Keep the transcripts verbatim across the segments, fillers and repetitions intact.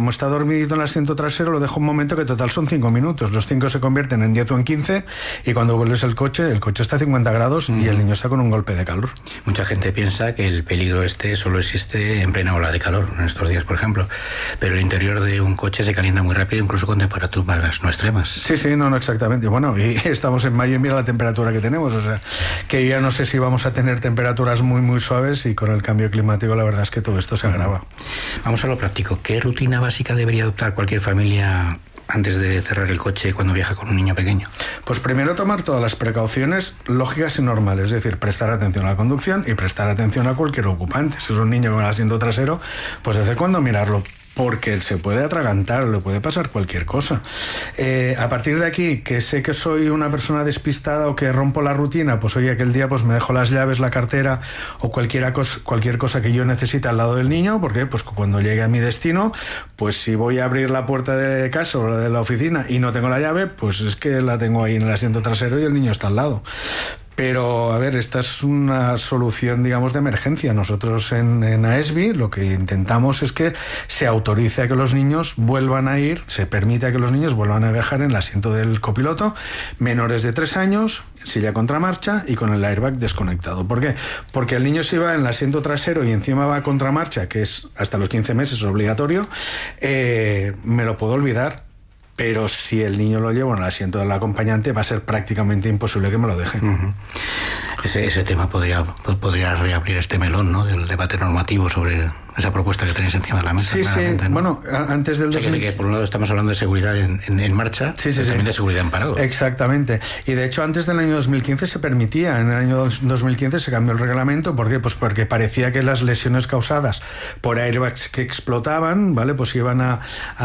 como está dormidito en el asiento trasero, lo dejo un momento que total son cinco minutos. Los cinco se convierten en diez o en quince y cuando vuelves el coche, el coche está a cincuenta grados mm. y el niño está con un golpe de calor. Mucha gente piensa que el peligro este solo existe en plena ola de calor, en estos días, por ejemplo. Pero el interior de un coche se calienta muy rápido, incluso con temperaturas no extremas. Sí, sí, no, no, exactamente. Bueno, y estamos en mayo y mira la temperatura que tenemos, o sea, que ya no sé si vamos a tener temperaturas muy, muy suaves y con el cambio climático la verdad es que todo esto se agrava. Vamos a lo práctico. ¿Qué rutina básica debería adoptar cualquier familia antes de cerrar el coche cuando viaja con un niño pequeño? Pues primero tomar todas las precauciones lógicas y normales, es decir, prestar atención a la conducción y prestar atención a cualquier ocupante. Si es un niño con el asiento trasero, pues desde cuando mirarlo, porque se puede atragantar, le puede pasar cualquier cosa. Eh, a partir de aquí, que sé que soy una persona despistada o que rompo la rutina, pues hoy aquel día pues me dejo las llaves, la cartera o cualquier cosa, cualquier cosa que yo necesite al lado del niño, porque pues cuando llegue a mi destino, pues si voy a abrir la puerta de casa o la de la oficina y no tengo la llave, pues es que la tengo ahí en el asiento trasero y el niño está al lado. Pero, a ver, esta es una solución, digamos, de emergencia. Nosotros en, en A E S B I lo que intentamos es que se autorice a que los niños vuelvan a ir, se permite a que los niños vuelvan a viajar en el asiento del copiloto, menores de tres años, silla contramarcha y con el airbag desconectado. ¿Por qué? Porque el niño si va en el asiento trasero y encima va a contramarcha, que es hasta los quince meses obligatorio, eh, me lo puedo olvidar. Pero si el niño lo lleva en el asiento del acompañante va a ser prácticamente imposible que me lo deje. Uh-huh. Ese, ese tema podría, podría reabrir este melón, ¿no?, del debate normativo sobre esa propuesta que tenéis encima de la mesa. Sí, sí, ¿no? Bueno, antes del o sea, dos mil... que, que por un lado estamos hablando de seguridad en, en, en marcha, sí, sí, también sí. de seguridad en parado. Exactamente. Y de hecho antes del año dos mil quince se permitía, en el año dos mil quince se cambió el reglamento. ¿Por qué? Pues porque parecía que las lesiones causadas por airbags que explotaban, ¿vale?, pues iban a,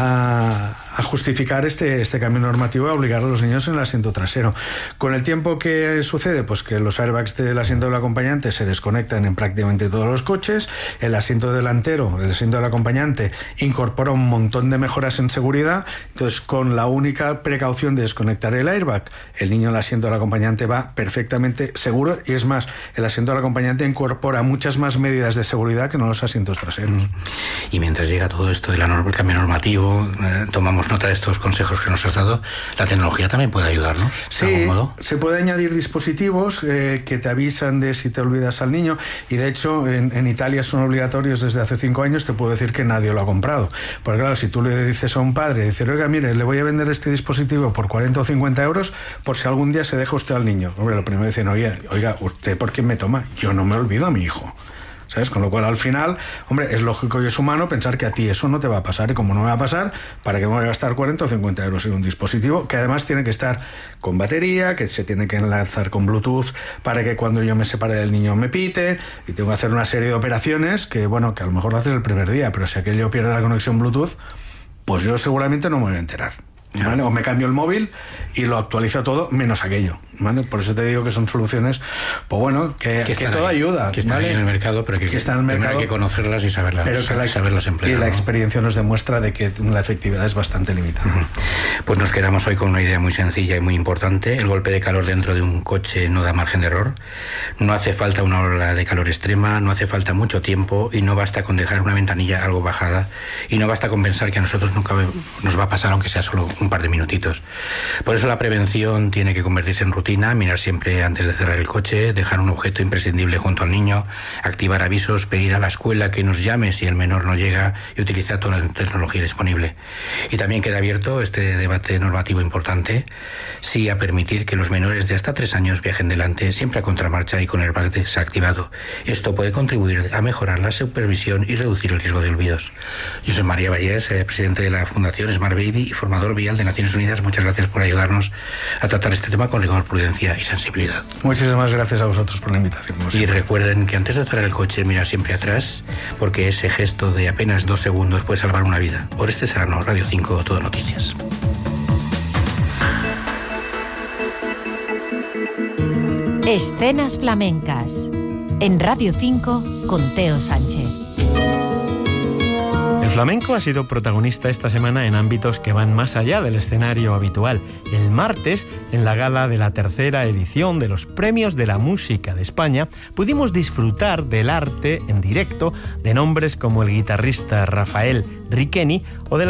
a, a justificar este, este cambio normativo y a obligar a los niños en el asiento trasero. Con el tiempo que sucede, pues que los airbags del asiento del acompañante se desconectan en prácticamente todos los coches, el asiento delantero, el asiento del acompañante incorpora un montón de mejoras en seguridad. Entonces, con la única precaución de desconectar el airbag, el niño en el asiento del acompañante va perfectamente seguro, y es más, el asiento del acompañante incorpora muchas más medidas de seguridad que no los asientos traseros. Y mientras llega todo esto del norm- cambio normativo, eh, tomamos nota de estos consejos que nos has dado, la tecnología también puede ayudarnos. Sí, ¿de algún modo? Se puede añadir dispositivos eh, que te avisan de si te olvidas al niño, y de hecho en, en Italia son obligatorios desde hace cinco años. Te puedo decir que nadie lo ha comprado, porque claro, si tú le dices a un padre, dices, oiga, mire, le voy a vender este dispositivo por cuarenta o cincuenta euros por si algún día se deja usted al niño. Hombre, lo primero dicen, oiga, oiga, ¿usted por qué me toma? Yo no me olvido a mi hijo, ¿sabes? Con lo cual, al final, hombre, es lógico y es humano pensar que a ti eso no te va a pasar, y como no me va a pasar, ¿para qué me voy a gastar cuarenta o cincuenta euros en un dispositivo que además tiene que estar con batería, que se tiene que enlazar con Bluetooth para que cuando yo me separe del niño me pite, y tengo que hacer una serie de operaciones que, bueno, que a lo mejor lo haces el primer día, pero si aquello pierde la conexión Bluetooth, pues yo seguramente no me voy a enterar, ¿vale? O me cambio el móvil y lo actualizo todo menos aquello, ¿vale? Por eso te digo que son soluciones, pues bueno, que, que, que todo ahí, ayuda, que están ¿vale?, ahí en el mercado, pero que, que están en el mercado, hay que conocerlas y saberlas, pero que la, saberlas emplear, y la ¿no? experiencia nos demuestra de que la efectividad es bastante limitada. Uh-huh. Pues nos quedamos hoy con una idea muy sencilla y muy importante. El golpe de calor dentro de un coche no da margen de error. No hace falta una ola de calor extrema, no hace falta mucho tiempo, y no basta con dejar una ventanilla algo bajada, y no basta con pensar que a nosotros nunca nos va a pasar, aunque sea solo un par de minutitos. Por eso la prevención tiene que convertirse en rutina: mirar siempre antes de cerrar el coche, dejar un objeto imprescindible junto al niño, activar avisos, pedir a la escuela que nos llame si el menor no llega, y utilizar toda la tecnología disponible. Y también queda abierto este debate normativo importante: sí a permitir que los menores de hasta tres años viajen delante, siempre a contramarcha y con el airbag desactivado. Esto puede contribuir a mejorar la supervisión y reducir el riesgo de olvidos. Yo soy María Vallés, eh, presidente de la Fundación Smart Baby y formador vial de Naciones Unidas. Muchas gracias por ayudarnos a tratar este tema con rigor, prudencia y sensibilidad. Muchísimas gracias a vosotros por la invitación. Y recuerden que antes de cerrar el coche, mirar siempre atrás, porque ese gesto de apenas dos segundos puede salvar una vida. Oreste Serrano, Radio cinco, Todo Noticias. Escenas flamencas en Radio cinco con Teo Sánchez. El flamenco ha sido protagonista esta semana en ámbitos que van más allá del escenario habitual. El martes, en la gala de la tercera edición de los Premios de la Música de España, pudimos disfrutar del arte en directo de nombres como el guitarrista Rafael Riqueni o de la